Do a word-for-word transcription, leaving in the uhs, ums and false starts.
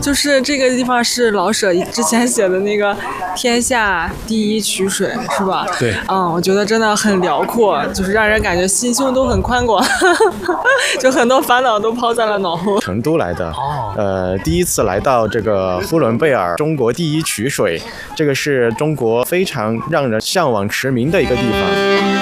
就是这个地方是老舍之前写的那个天下第一曲水，是吧？ 对， 嗯，我觉得真的很辽阔，就是让人感觉心胸都很宽广，就很多烦恼都抛在了脑后。 成都来的， 哦， 呃，第一次来到这个呼伦贝尔，中国第一曲水，这个是中国非常让人向往驰名的一个地方。